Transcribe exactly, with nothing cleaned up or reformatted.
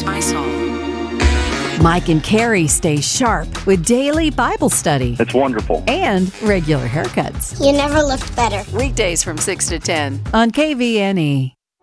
Mike and Carrie stay sharp with daily Bible study It's wonderful. and regular haircuts. You never looked better. Weekdays from six to ten on K V N E.